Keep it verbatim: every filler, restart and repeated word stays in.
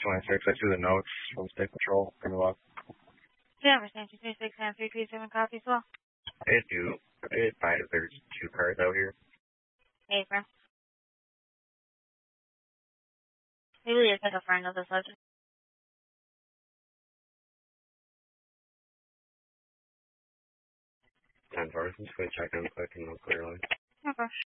twenty-six. I see the notes from State Patrol. Give me a look. Yeah, we're saying two twenty-six and three three seven copies well. I do. I advise there's two cars out here. Hey, bro. Maybe you're like a friend of the subject. ten four. I'm just going to check in quick and look clearly. Okay.